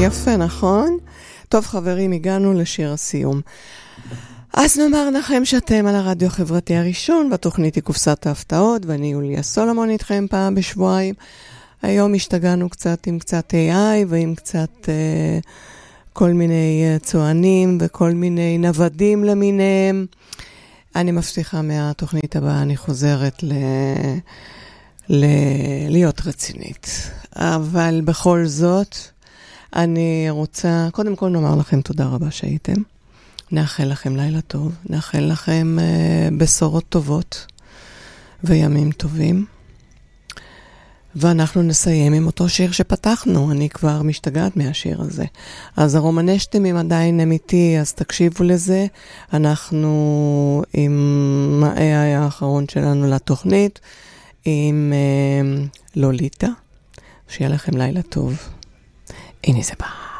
יפה, נכון? טוב חברים, הגענו לשיר הסיום. אז נאמר לכם שאתם על הרדיו החברתי הראשון, בתוכנית היא קופסת ההפתעות, ואני יוליה סולומון איתכם פעם בשבועיים. היום השתגענו קצת עם קצת AI ועם קצת כל מיני צוענים וכל מיני נוודים למיניהם. אני מבטיחה מהתוכנית הבאה, אני חוזרת להיות רצינית. אבל בכל זאת, אני רוצה, קודם כל נאמר לכם תודה רבה שהייתם. נאחל לכם לילה טוב, נאחל לכם בשורות טובות וימים טובים. ואנחנו נסיים עם אותו שיר שפתחנו, אני כבר משתגעת מהשיר הזה. אז הרומנשטים אם עדיין הם איתי, אז תקשיבו לזה. אנחנו עם ה-AI האחרון שלנו לתוכנית, עם לוליטה. שיהיה לכם לילה טוב. הנה זה בא.